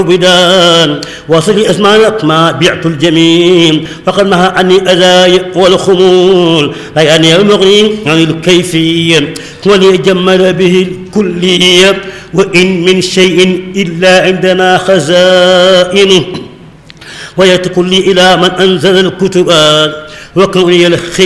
بدان وصل أسمان ما بعت الجميل فقد نهى عني أذاي والخمول لا يعني المغني عن الكيفية وليجمل به الكلية وإن من شيء إلا عندنا خزائنه ويتكل إلى من أنزل الكتبات وكوني